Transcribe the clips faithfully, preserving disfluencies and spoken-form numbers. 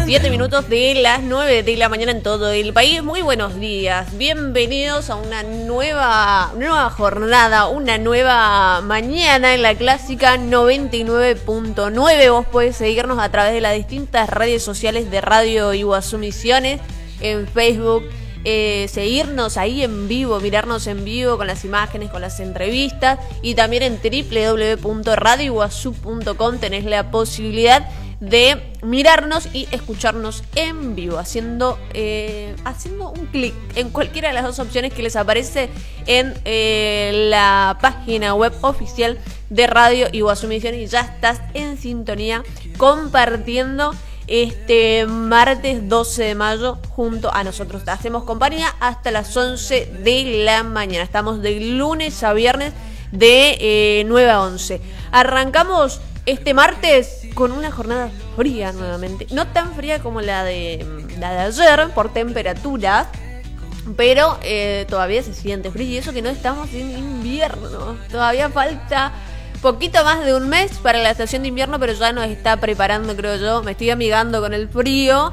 Siete minutos de las nueve de la mañana en todo el país. Muy buenos días, bienvenidos a una nueva, nueva jornada, una nueva mañana en la clásica noventa y nueve punto nueve. Vos podés seguirnos a través de las distintas redes sociales de Radio Iguazú Misiones, en Facebook, eh, seguirnos ahí en vivo, mirarnos en vivo con las imágenes, con las entrevistas, y también en doble u doble u doble u punto radio iguazú punto com tenés la posibilidad de mirarnos y escucharnos en vivo, haciendo eh, haciendo un clic en cualquiera de las dos opciones que les aparece en eh, la página web oficial de Radio Iguazú Misiones, y ya estás en sintonía compartiendo este martes doce de mayo junto a nosotros. Te hacemos compañía hasta las once de la mañana. Estamos de lunes a viernes de eh, nueve a once. Arrancamos este martes con una jornada fría nuevamente. No tan fría como la de, la de ayer por temperatura, pero eh, todavía se siente frío. Y eso que no estamos en invierno. Todavía falta poquito más de un mes para la estación de invierno, pero ya nos está preparando, creo yo. Me estoy amigando con el frío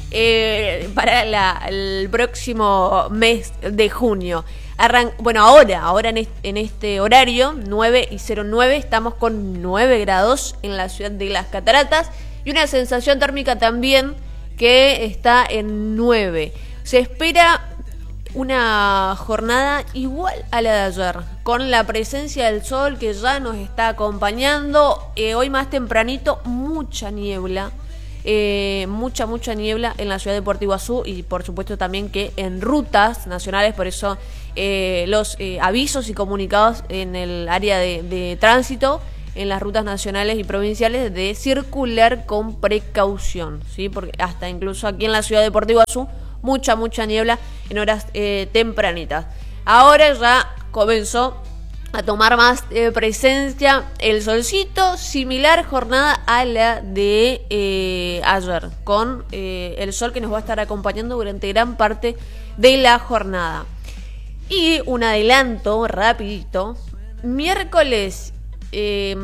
eh, para la, el próximo mes de junio. Arran- bueno, ahora, ahora en este, en este horario, nueve y cero nueve, estamos con nueve grados en la ciudad de Las Cataratas y una sensación térmica también que está en nueve. Se espera una jornada igual a la de ayer, con la presencia del sol que ya nos está acompañando. Eh, hoy más tempranito, mucha niebla. Eh, mucha, mucha niebla en la ciudad de Puerto Iguazú, y por supuesto también que en rutas nacionales. Por eso eh, los eh, avisos y comunicados en el área de, de tránsito en las rutas nacionales y provinciales de circular con precaución, ¿sí? Porque hasta incluso aquí en la ciudad de Puerto Iguazú, mucha, mucha niebla en horas eh, tempranitas. Ahora ya comenzó a tomar más eh, presencia el solcito, similar jornada a la de eh, ayer, con eh, el sol que nos va a estar acompañando durante gran parte de la jornada. Y un adelanto rapidito, miércoles, eh,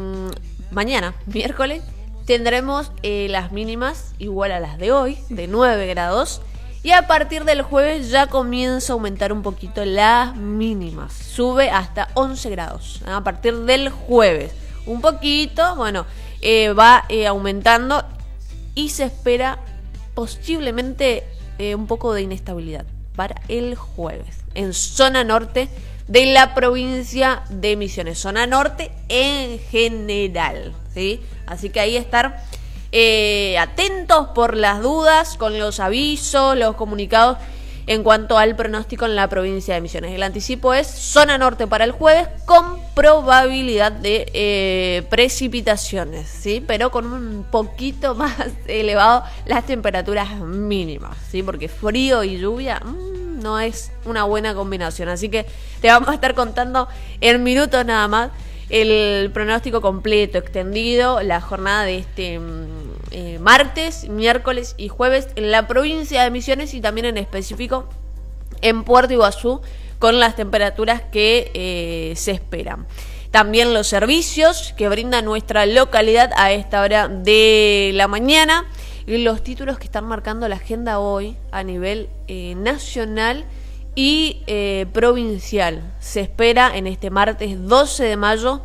mañana, miércoles, tendremos eh, las mínimas igual a las de hoy, de nueve grados. Y a partir del jueves ya comienza a aumentar un poquito las mínimas. Sube hasta once grados. A partir del jueves. Un poquito, bueno, eh, va eh, aumentando. Y se espera posiblemente eh, un poco de inestabilidad para el jueves. En zona norte de la provincia de Misiones. Zona norte en general, ¿sí? Así que ahí estar Eh, atentos por las dudas con los avisos, los comunicados en cuanto al pronóstico en la provincia de Misiones. El anticipo es zona norte para el jueves con probabilidad de eh, precipitaciones, ¿sí? Pero con un poquito más elevado las temperaturas mínimas, ¿sí? Porque frío y lluvia mmm, no es una buena combinación. Así que te vamos a estar contando en minutos nada más el pronóstico completo, extendido, la jornada de este eh, martes, miércoles y jueves en la provincia de Misiones, y también en específico en Puerto Iguazú, con las temperaturas que eh, se esperan. También los servicios que brinda nuestra localidad a esta hora de la mañana, y los títulos que están marcando la agenda hoy a nivel eh, nacional y eh, provincial. Se espera en este martes doce de mayo,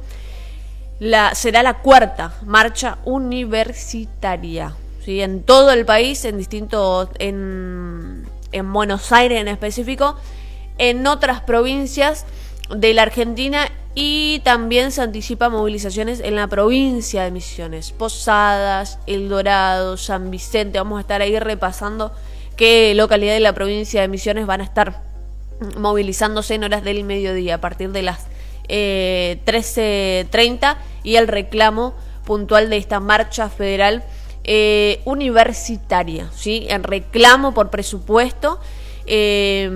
la, será la cuarta marcha universitaria, ¿sí? En todo el país, en distintos, en, en Buenos Aires en específico, en otras provincias de la Argentina, y también se anticipa movilizaciones en la provincia de Misiones, Posadas, El Dorado, San Vicente. Vamos a estar ahí repasando qué localidad de la provincia de Misiones van a estar movilizándose en horas del mediodía a partir de las eh, trece treinta, y el reclamo puntual de esta marcha federal eh, universitaria, ¿sí? En reclamo por presupuesto eh,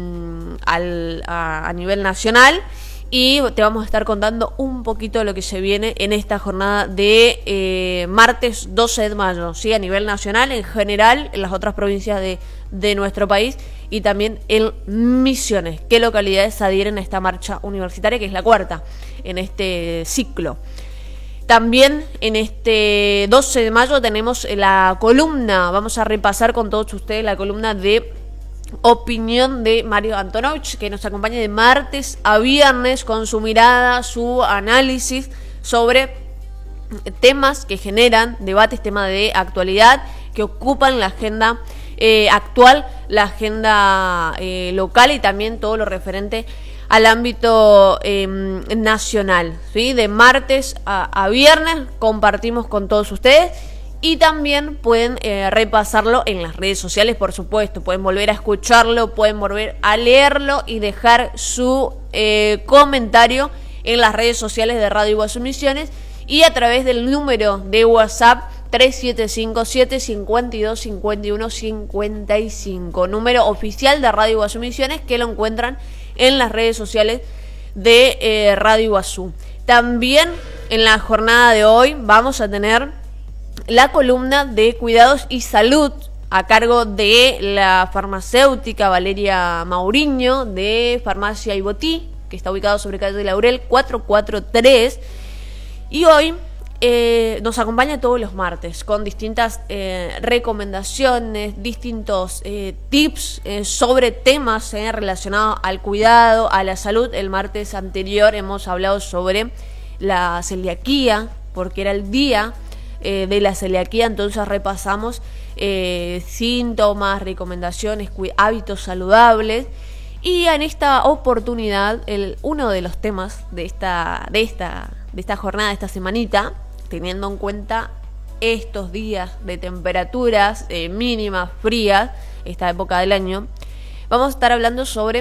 al, a, a nivel nacional, y te vamos a estar contando un poquito de lo que se viene en esta jornada de eh, martes doce de mayo, ¿sí? A nivel nacional, en general, en las otras provincias de, de nuestro país, y también en Misiones. ¿Qué localidades adhieren a esta marcha universitaria, que es la cuarta en este ciclo? También en este doce de mayo tenemos la columna, vamos a repasar con todos ustedes la columna de opinión de Mario Antonovich, que nos acompaña de martes a viernes con su mirada, su análisis sobre temas que generan debates, temas de actualidad que ocupan la agenda eh, actual, la agenda eh, local y también todo lo referente al ámbito eh, nacional, ¿sí? De martes a, a viernes compartimos con todos ustedes y también pueden eh, repasarlo en las redes sociales, por supuesto, pueden volver a escucharlo, pueden volver a leerlo y dejar su eh, comentario en las redes sociales de Radio Iguazú Misiones y a través del número de WhatsApp tres siete cinco, siete cinco dos, cinco uno cinco cinco, número oficial de Radio Iguazú Misiones, que lo encuentran en las redes sociales de eh, Radio Iguazú. También en la jornada de hoy vamos a tener la columna de cuidados y salud a cargo de la farmacéutica Valeria Mauriño de Farmacia Ibotí, que está ubicado sobre calle de Laurel cuatrocientos cuarenta y tres. Y hoy eh, nos acompaña todos los martes con distintas eh, recomendaciones, distintos eh, tips eh, sobre temas eh, relacionados al cuidado, a la salud. El martes anterior hemos hablado sobre la celiaquía, porque era el día eh, de la celiaquía, entonces repasamos eh, síntomas, recomendaciones, hábitos saludables. Y en esta oportunidad, el, uno de los temas de esta, de esta de esta jornada, de esta semanita, teniendo en cuenta estos días de temperaturas eh, mínimas, frías, esta época del año, vamos a estar hablando sobre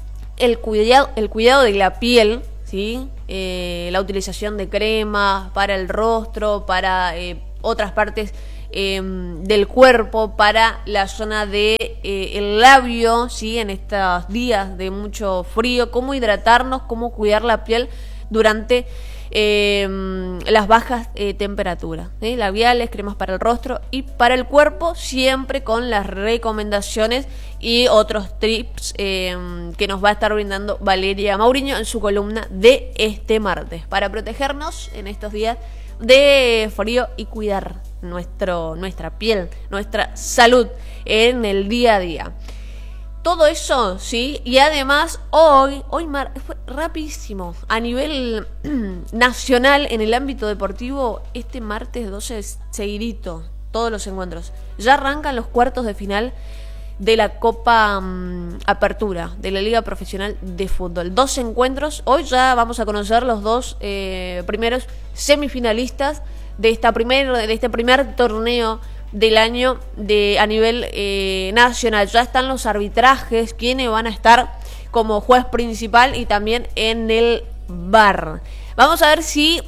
el cuidado, el cuidado de la piel, ¿sí? Eh, la utilización de cremas para el rostro, para eh, otras partes eh, del cuerpo, para la zona de eh, el labio, ¿sí? En estos días de mucho frío, cómo hidratarnos, cómo cuidar la piel durante Eh, las bajas eh, temperaturas, ¿sí? Labiales, cremas para el rostro y para el cuerpo, siempre con las recomendaciones y otros tips eh, que nos va a estar brindando Valeria Mauriño en su columna de este martes, para protegernos en estos días de frío y cuidar nuestro, nuestra piel, nuestra salud en el día a día. Todo eso, sí, y además hoy, hoy mar, fue rapidísimo, a nivel nacional, en el ámbito deportivo, este martes doce seguidito, todos los encuentros. Ya arrancan los cuartos de final de la Copa um, Apertura, de la Liga Profesional de Fútbol. Dos encuentros, hoy ya vamos a conocer los dos eh, primeros semifinalistas de, esta primer, de este primer torneo del año de a nivel eh, nacional. Ya están los arbitrajes, quienes van a estar como juez principal y también en el V A R. Vamos a ver si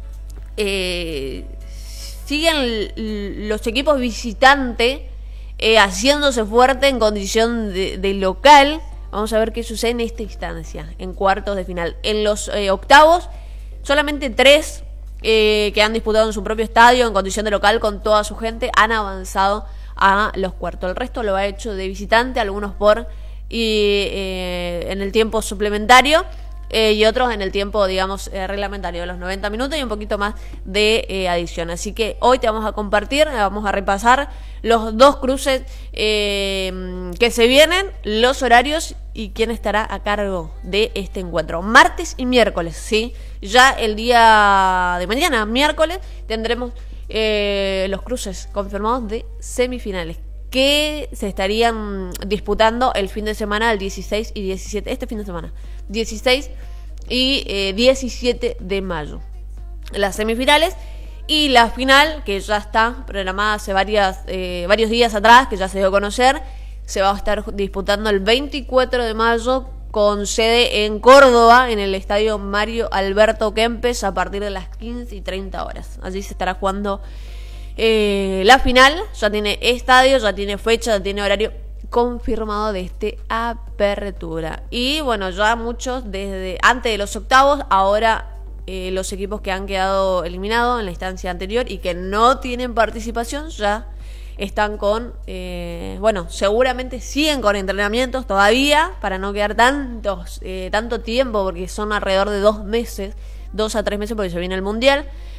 eh, siguen los equipos visitantes eh, haciéndose fuerte en condición de, de local. Vamos a ver qué sucede en esta instancia, en cuartos de final. En los eh, octavos, solamente tres Eh, que han disputado en su propio estadio en condición de local con toda su gente han avanzado a los cuartos. El resto lo ha hecho de visitante, algunos por y eh, en el tiempo suplementario eh, y otros en el tiempo, digamos, eh, reglamentario de los noventa minutos y un poquito más de eh, adición. Así que hoy te vamos a compartir, vamos a repasar los dos cruces eh, que se vienen, los horarios y quién estará a cargo de este encuentro. Martes y miércoles, ¿sí? Ya el día de mañana, miércoles, tendremos eh, los cruces confirmados de semifinales que se estarían disputando el fin de semana del dieciséis y diecisiete, este fin de semana, dieciséis y eh, diecisiete de mayo. Las semifinales y la final, que ya está programada hace varias, eh, varios días atrás, que ya se dio a conocer, se va a estar disputando el veinticuatro de mayo con sede en Córdoba, en el estadio Mario Alberto Kempes, a partir de las quince y treinta horas. Allí se estará jugando eh, la final, ya tiene estadio, ya tiene fecha, ya tiene horario confirmado de este apertura. Y bueno, ya muchos desde antes de los octavos, ahora eh, los equipos que han quedado eliminados en la instancia anterior y que no tienen participación ya están con, eh, bueno, seguramente siguen con entrenamientos todavía para no quedar tantos, eh, tanto tiempo, porque son alrededor de dos meses, dos a tres meses porque se viene el Mundial.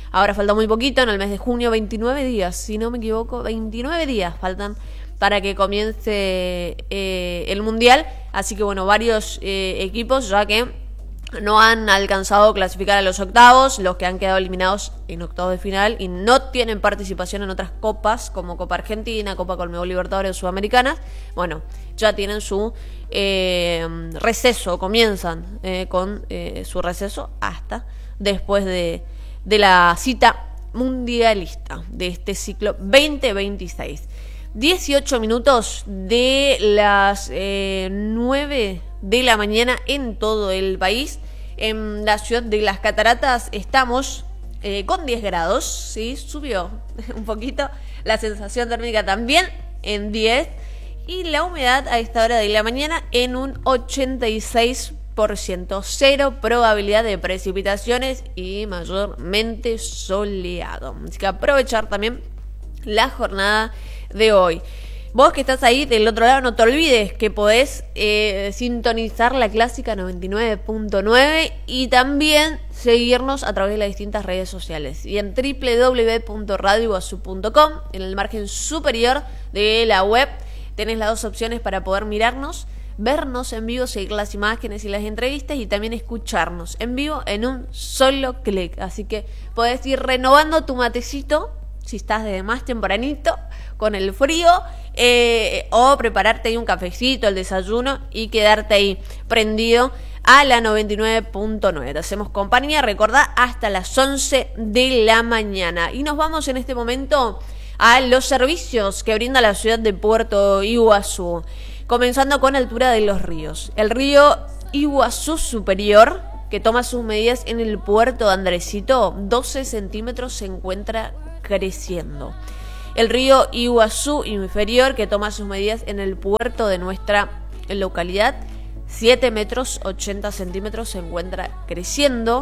Ahora falta muy poquito, en el mes de junio, veintinueve días, si no me equivoco, veintinueve días faltan para que comience eh, el Mundial. Así que bueno, varios eh, equipos ya que no han alcanzado a clasificar a los octavos, los que han quedado eliminados en octavos de final y no tienen participación en otras copas como Copa Argentina, Copa Conmebol Libertadores o Sudamericanas, bueno, ya tienen su eh, receso, comienzan eh, con eh, su receso hasta después de, de la cita mundialista de este ciclo veinte veintiséis. dieciocho minutos de las eh, nueve de la mañana en todo el país. En la ciudad de Las Cataratas estamos eh, con diez grados, ¿sí? Subió un poquito la sensación térmica también en diez y la humedad a esta hora de la mañana en un ochenta y seis por ciento. Cero probabilidad de precipitaciones y mayormente soleado. Así que aprovechar también la jornada de hoy. Vos que estás ahí del otro lado, no te olvides que podés eh, sintonizar la clásica noventa y nueve punto nueve y también seguirnos a través de las distintas redes sociales. Y en doble u doble u doble u punto radio iguazú punto com, en el margen superior de la web, tenés las dos opciones para poder mirarnos, vernos en vivo, seguir las imágenes y las entrevistas y también escucharnos en vivo en un solo clic. Así que podés ir renovando tu matecito si estás desde más tempranito con el frío, eh, o prepararte ahí un cafecito, el desayuno y quedarte ahí prendido a la noventa y nueve punto nueve. Te hacemos compañía, recordá, hasta las once de la mañana. Y nos vamos en este momento a los servicios que brinda la ciudad de Puerto Iguazú, comenzando con altura de los ríos. El río Iguazú Superior, que toma sus medidas en el puerto de Andresito, doce centímetros, se encuentra creciendo. El río Iguazú Inferior, que toma sus medidas en el puerto de nuestra localidad, siete metros ochenta centímetros, se encuentra creciendo.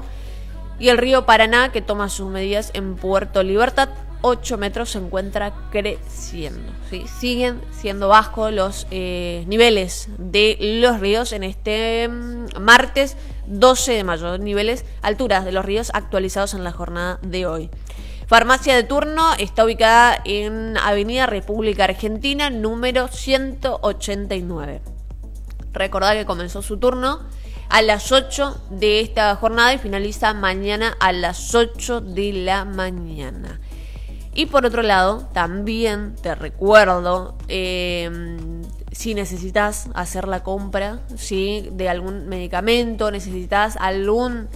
Y el río Paraná, que toma sus medidas en Puerto Libertad, ocho metros, se encuentra creciendo. ¿Sí? Siguen siendo bajos los eh, niveles de los ríos en este mm, martes doce de mayo. Niveles, alturas de los ríos actualizados en la jornada de hoy. Farmacia de turno está ubicada en Avenida República Argentina, número ciento ochenta y nueve. Recordad que comenzó su turno a las ocho de esta jornada y finaliza mañana a las ocho de la mañana. Y por otro lado, también te recuerdo, eh, si necesitas hacer la compra, ¿sí?, de algún medicamento, necesitas algún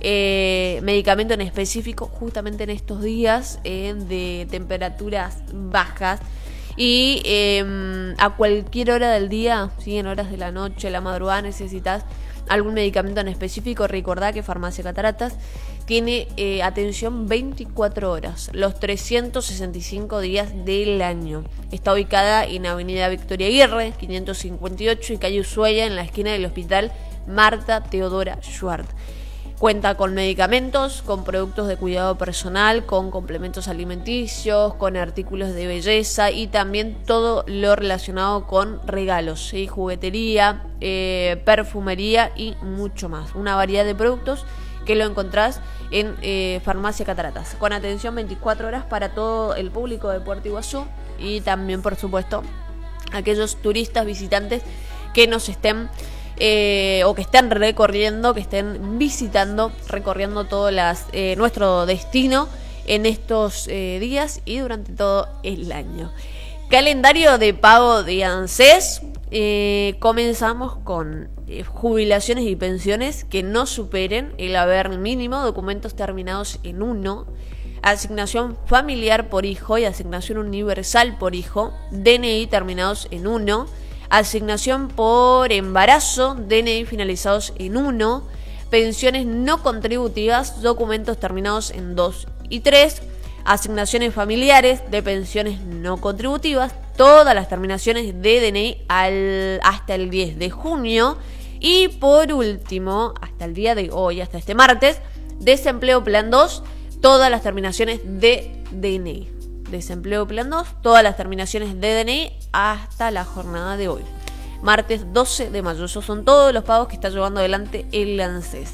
eh, medicamento en específico, justamente en estos días eh, de temperaturas bajas, y eh, a cualquier hora del día, ¿sí?, en horas de la noche, la madrugada, necesitas algún medicamento en específico, recordá que Farmacia Cataratas tiene eh, atención veinticuatro horas, los trescientos sesenta y cinco días del año. Está ubicada en Avenida Victoria Aguirre, quinientos cincuenta y ocho, y calle Ushuaia, en la esquina del Hospital Marta Teodora Schwartz. Cuenta con medicamentos, con productos de cuidado personal, con complementos alimenticios, con artículos de belleza y también todo lo relacionado con regalos, ¿sí?, juguetería, eh, perfumería y mucho más. Una variedad de productos que lo encontrás en eh, Farmacia Cataratas, con atención veinticuatro horas para todo el público de Puerto Iguazú y también, por supuesto, aquellos turistas visitantes que nos estén Eh, o que estén recorriendo, que estén visitando, recorriendo todo las, eh, nuestro destino en estos eh, días y durante todo el año. Calendario de pago de ANSES. Eh, comenzamos con eh, jubilaciones y pensiones que no superen el haber mínimo, documentos terminados en uno, asignación familiar por hijo y asignación universal por hijo, D N I terminados en uno, asignación por embarazo, D N I finalizados en uno, pensiones no contributivas, documentos terminados en dos y tres, asignaciones familiares de pensiones no contributivas, todas las terminaciones de D N I al, hasta el diez de junio, y por último, hasta el día de hoy, hasta este martes, desempleo plan dos, todas las terminaciones de D N I. Desempleo plan dos, todas las terminaciones de D N I hasta la jornada de hoy, martes doce de mayo. Esos son todos los pagos que está llevando adelante el ANSES.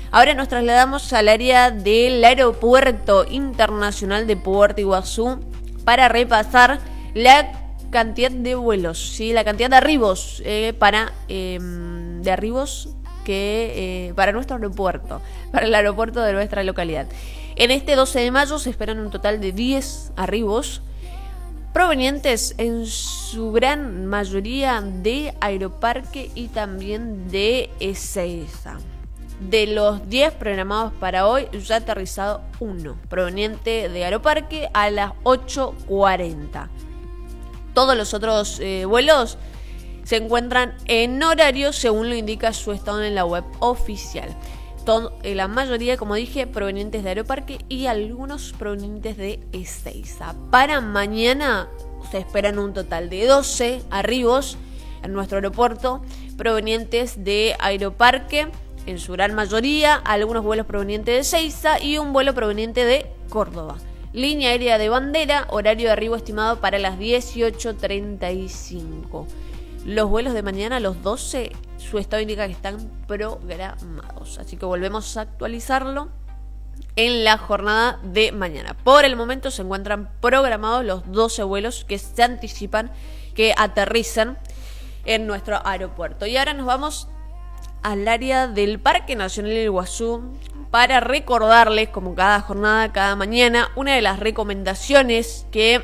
Ahora nos trasladamos al área del Aeropuerto Internacional de Puerto Iguazú para repasar la cantidad de vuelos, ¿sí? La cantidad de arribos eh, para eh, de arribos que eh, para nuestro aeropuerto, para el aeropuerto de nuestra localidad. En este doce de mayo se esperan un total de diez arribos provenientes en su gran mayoría de Aeroparque y también de Ezeiza. De los diez programados para hoy, ya ha aterrizado uno, proveniente de Aeroparque a las ocho cuarenta. Todos los otros eh, vuelos se encuentran en horario según lo indica su estado en la web oficial. Todo, eh, la mayoría, como dije, provenientes de Aeroparque y algunos provenientes de Ezeiza. Para mañana se esperan un total de doce arribos en nuestro aeropuerto provenientes de Aeroparque, en su gran mayoría, algunos vuelos provenientes de Ezeiza y un vuelo proveniente de Córdoba. Línea aérea de bandera, horario de arribo estimado para las dieciocho treinta y cinco. Los vuelos de mañana, los doce, su estado indica que están programados. Así que volvemos a actualizarlo en la jornada de mañana. Por el momento se encuentran programados los doce vuelos que se anticipan que aterrizan en nuestro aeropuerto. Y ahora nos vamos al área del Parque Nacional del Iguazú para recordarles, como cada jornada, cada mañana, una de las recomendaciones que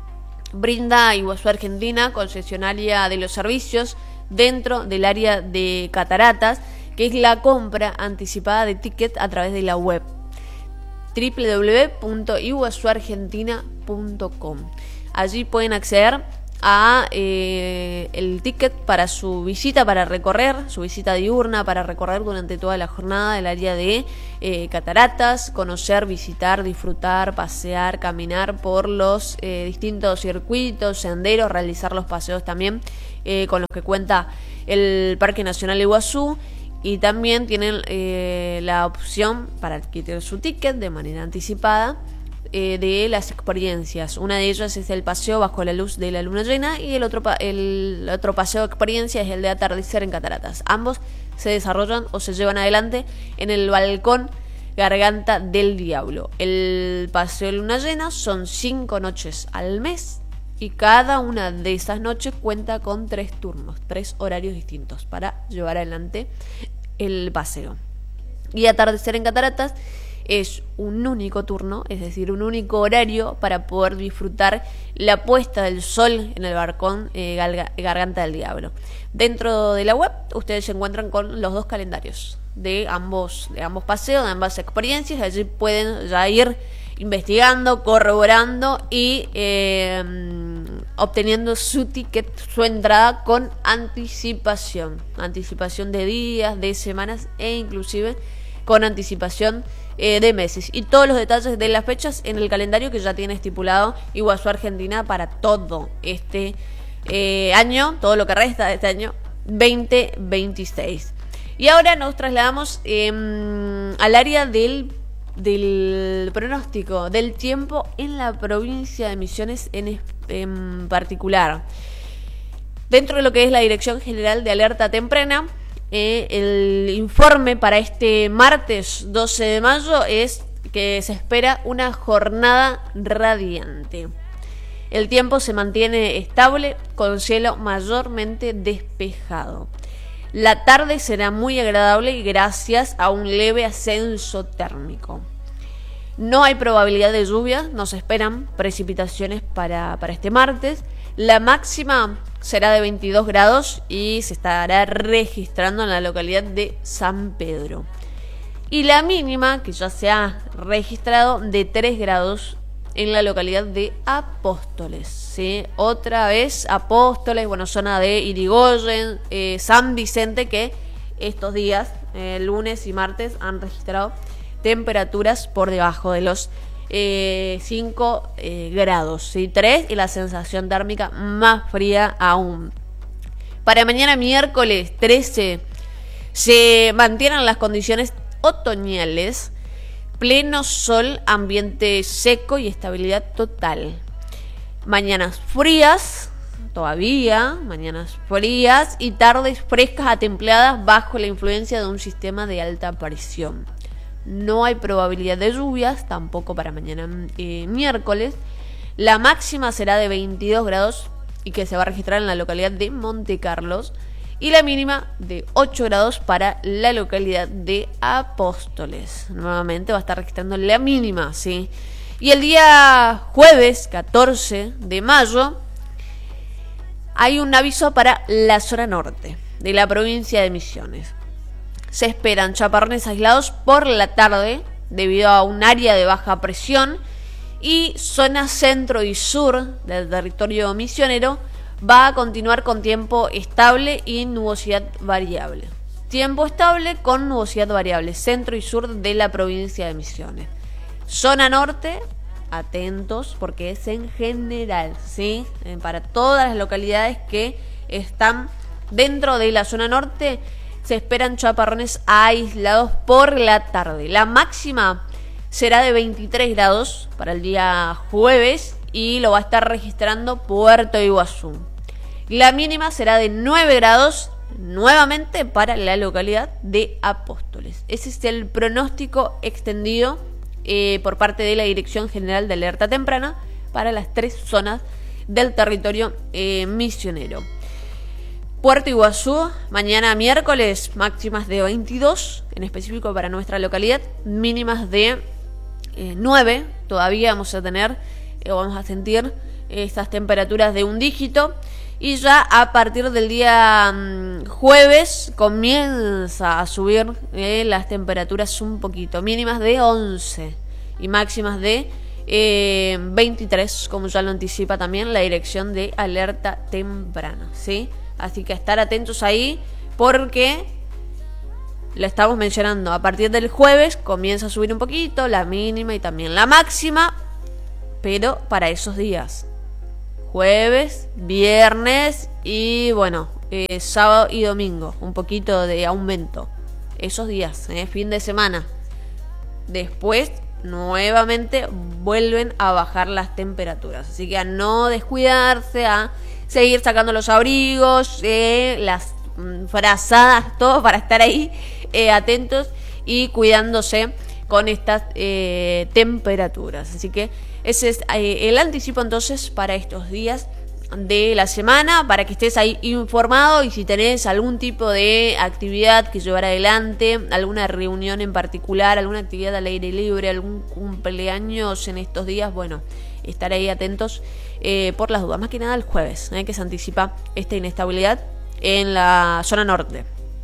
brinda Iguazú Argentina, concesionaria de los servicios dentro del área de cataratas, que es la compra anticipada de ticket a través de la web doble u doble u doble u punto iguazú argentina punto com. Allí pueden acceder a eh, el ticket para su visita, para recorrer, su visita diurna, para recorrer durante toda la jornada el área de eh, cataratas, conocer, visitar, disfrutar, pasear, caminar por los eh, distintos circuitos, senderos, realizar los paseos también eh, con los que cuenta el Parque Nacional Iguazú. Y también tienen eh, la opción para adquirir su ticket de manera anticipada eh, de las experiencias. Una de ellas es el paseo bajo la luz de la luna llena y el otro, pa- el otro paseo de experiencia es el de atardecer en cataratas. Ambos se desarrollan o se llevan adelante en el balcón Garganta del Diablo. El paseo de luna llena son cinco noches al mes y cada una de esas noches cuenta con tres turnos, tres horarios distintos para llevar adelante el paseo. Y atardecer en cataratas es un único turno, es decir, un único horario para poder disfrutar la puesta del sol en el balcón eh, Galga- Garganta del Diablo. Dentro de la web ustedes se encuentran con los dos calendarios de ambos, de ambos paseos, de ambas experiencias. Allí pueden ya ir investigando, corroborando y eh, obteniendo su ticket, su entrada con anticipación. Anticipación de días, de semanas e inclusive con anticipación eh, de meses. Y todos los detalles de las fechas en el calendario que ya tiene estipulado Iguazú Argentina para todo este eh, año, todo lo que resta de este año veinte veintiséis. Y ahora nos trasladamos eh, al área del del pronóstico del tiempo en la provincia de Misiones en, en particular. Dentro de lo que es la Dirección General de Alerta Temprana, eh, el informe para este martes doce de mayo es que se espera una jornada radiante. El tiempo se mantiene estable con cielo mayormente despejado. La tarde será muy agradable gracias a un leve ascenso térmico. No hay probabilidad de lluvia, no se esperan precipitaciones para, para este martes. La máxima será de veintidós grados y se estará registrando en la localidad de San Pedro. Y la mínima, que ya se ha registrado, de tres grados en la localidad de Apóstoles, ¿sí? Otra vez Apóstoles, bueno, zona de Irigoyen, eh, San Vicente, que estos días, eh, lunes y martes, han registrado temperaturas por debajo de los eh, cinco eh, grados, ¿sí? tres, y la sensación térmica más fría aún. Para mañana miércoles trece se mantienen las condiciones otoñales, pleno sol, ambiente seco y estabilidad total. Mañanas frías, todavía, mañanas frías y tardes frescas a templadas bajo la influencia de un sistema de alta presión. no hay probabilidad de lluvias, tampoco para mañana eh, miércoles. La máxima será de veintidós grados y que se va a registrar en la localidad de Monte Carlos. Y la mínima de ocho grados para la localidad de Apóstoles. Nuevamente va a estar registrando la mínima, ¿sí? Y el día jueves catorce de mayo hay un aviso para la zona norte de la provincia de Misiones. Se esperan chaparrones aislados por la tarde debido a un área de baja presión, y zona centro y sur del territorio misionero va a continuar con tiempo estable y nubosidad variable. Tiempo estable con nubosidad variable, centro y sur de la provincia de Misiones. Zona norte, atentos porque es en general, ¿sí? Eh, para todas las localidades que están dentro de la zona norte se esperan chaparrones aislados por la tarde. La máxima será de veintitrés grados para el día jueves y lo va a estar registrando Puerto Iguazú. La mínima será de nueve grados nuevamente para la localidad de Apóstoles. Ese es el pronóstico extendido eh, por parte de la Dirección General de Alerta Temprana para las tres zonas del territorio eh, misionero. Puerto Iguazú, mañana miércoles, máximas de veintidós, en específico para nuestra localidad, mínimas de eh, nueve. Todavía vamos a tener, eh, vamos a sentir eh, estas temperaturas de un dígito. Y ya a partir del día mmm, jueves comienza a subir eh, las temperaturas un poquito, mínimas de once y máximas de eh, veintitrés, como ya lo anticipa también la Dirección de Alerta Temprana, ¿sí? Así que estar atentos ahí porque lo estamos mencionando. A partir del jueves comienza a subir un poquito la mínima y también la máxima, pero para esos días. Jueves, viernes y bueno, eh, sábado y domingo. Un poquito de aumento. Esos días, eh, fin de semana. Después nuevamente vuelven a bajar las temperaturas. Así que a no descuidarse, a seguir sacando los abrigos, eh, las mm, frazadas, todo para estar ahí eh, atentos y cuidándose con estas eh, temperaturas. Así que ese es eh, el anticipo entonces para estos días de la semana, para que estés ahí informado y si tenés algún tipo de actividad que llevar adelante, alguna reunión en particular, alguna actividad al aire libre, algún cumpleaños en estos días, bueno, estar ahí atentos eh, por las dudas, más que nada el jueves, eh, que se anticipa esta inestabilidad en la zona norte.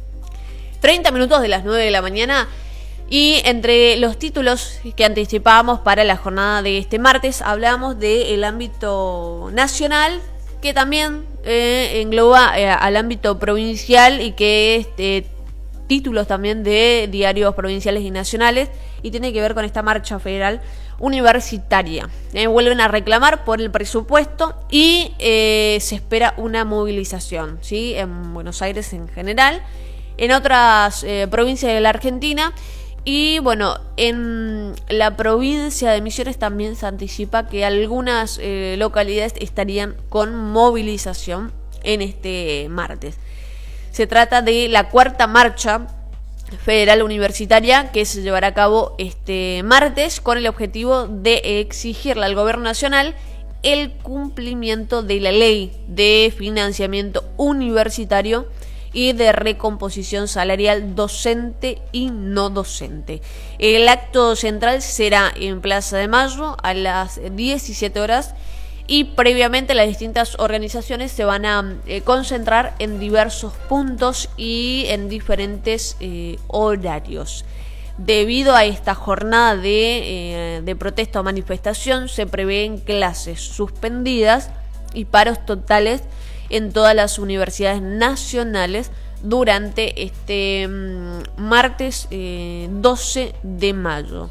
treinta minutos de las nueve de la mañana. Y entre los títulos que anticipábamos para la jornada de este martes, hablábamos del ámbito nacional, que también eh, engloba eh, al ámbito provincial y que es eh, títulos también de diarios provinciales y nacionales, y tiene que ver con esta marcha federal universitaria. Eh, vuelven a reclamar por el presupuesto y eh, se espera una movilización, ¿sí? En Buenos Aires en general, en otras eh, provincias de la Argentina. Y bueno, en la provincia de Misiones también se anticipa que algunas eh, localidades estarían con movilización en este martes. Se trata de la cuarta marcha federal universitaria que se llevará a cabo este martes con el objetivo de exigirle al gobierno nacional el cumplimiento de la ley de financiamiento universitario y de recomposición salarial docente y no docente. El acto central será en Plaza de Mayo a las diecisiete horas y previamente las distintas organizaciones se van a eh, concentrar en diversos puntos y en diferentes eh, horarios. Debido a esta jornada de, eh, de protesta o manifestación, se prevén clases suspendidas y paros totales en todas las universidades nacionales durante este mmm, martes eh, doce de mayo.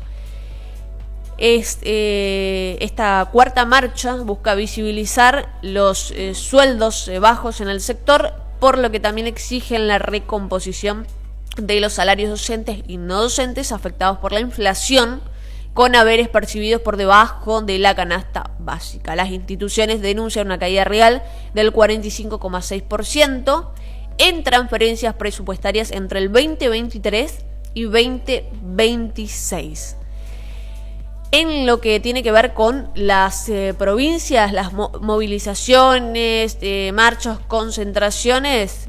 Es, eh, esta cuarta marcha busca visibilizar los eh, sueldos eh, bajos en el sector, por lo que también exigen la recomposición de los salarios docentes y no docentes afectados por la inflación, con haberes percibidos por debajo de la canasta básica. Las instituciones denuncian una caída real del cuarenta y cinco coma seis por ciento en transferencias presupuestarias entre el veinte veintitrés y veinte veintiséis. En lo que tiene que ver con las eh, provincias, las mo- movilizaciones, eh, marchas, concentraciones,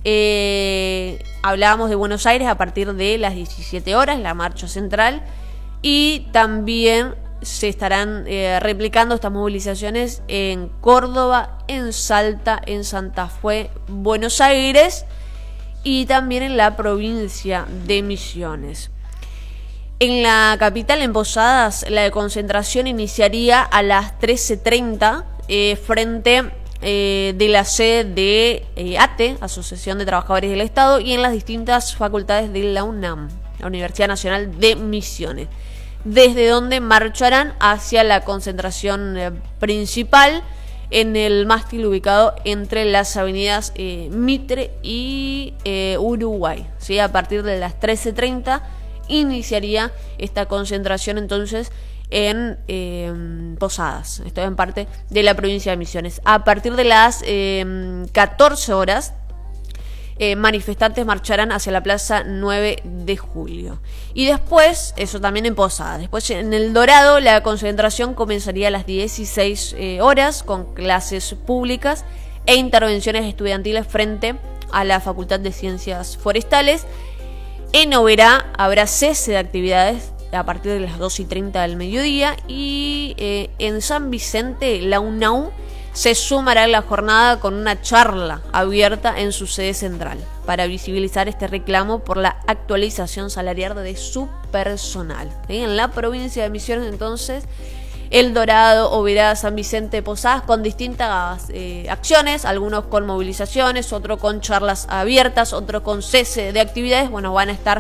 eh, hablábamos de Buenos Aires a partir de las diecisiete horas, la marcha central, y también se estarán eh, replicando estas movilizaciones en Córdoba, en Salta, en Santa Fe, Buenos Aires y también en la provincia de Misiones. En la capital, en Posadas, la concentración iniciaría a las trece treinta eh, frente eh, de la sede de eh, A T E, Asociación de Trabajadores del Estado, y en las distintas facultades de la UNAM, la Universidad Nacional de Misiones, desde donde marcharán hacia la concentración eh, principal en el mástil ubicado entre las avenidas eh, Mitre y eh, Uruguay. ¿Sí? A partir de las trece treinta iniciaría esta concentración entonces en eh, Posadas, esto en parte de la provincia de Misiones. A partir de las eh, catorce horas, eh, manifestantes marcharán hacia la plaza nueve de julio. Y después, eso también en Posadas, después en El Dorado la concentración comenzaría a las dieciséis eh, horas con clases públicas e intervenciones estudiantiles frente a la Facultad de Ciencias Forestales. En Oberá habrá cese de actividades a partir de las dos y treinta del mediodía y eh, en San Vicente la UNAU se sumará a la jornada con una charla abierta en su sede central para visibilizar este reclamo por la actualización salarial de su personal. ¿Sí? En la provincia de Misiones entonces, El Dorado, Oberá, San Vicente, Posadas, con distintas eh, acciones, algunos con movilizaciones, otros con charlas abiertas, otros con cese de actividades. Bueno, van a estar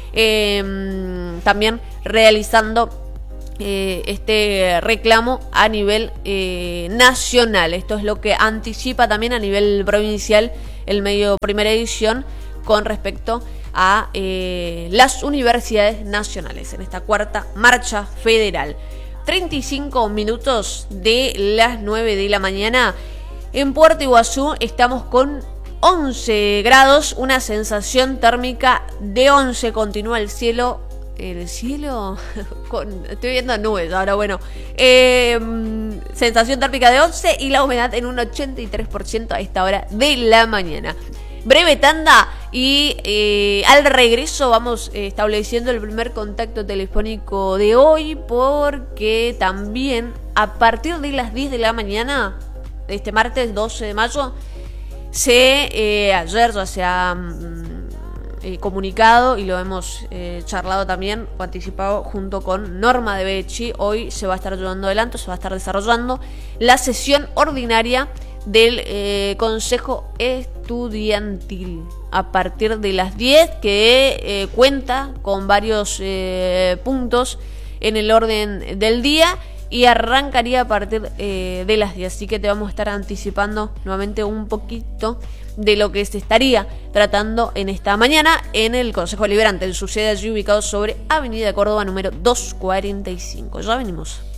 eh, también realizando eh, este reclamo a nivel eh, nacional. Esto es lo que anticipa también a nivel provincial el medio Primera Edición con respecto a eh, las universidades nacionales en esta cuarta marcha federal. treinta y cinco minutos de las nueve de la mañana. En Puerto Iguazú estamos con once grados, una sensación térmica de once. Continúa el cielo. El cielo. Con, estoy viendo nubes ahora, bueno. Eh, sensación térmica de once y la humedad en un ochenta y tres por ciento a esta hora de la mañana. Breve tanda y eh, al regreso vamos eh, estableciendo el primer contacto telefónico de hoy, porque también a partir de las diez de la mañana de este martes doce de mayo se eh, ayer ya se ha mm, eh, comunicado y lo hemos eh, charlado también o anticipado junto con Norma de Becci. Hoy se va a estar llevando adelante, se va a estar desarrollando la sesión ordinaria del eh, Consejo Estudiantil a partir de las diez, que eh, cuenta con varios eh, puntos en el orden del día y arrancaría a partir eh, de las diez. Así que te vamos a estar anticipando nuevamente un poquito de lo que se estaría tratando en esta mañana en el Consejo Deliberante, en su sede allí ubicado sobre Avenida Córdoba número doscientos cuarenta y cinco. Ya venimos.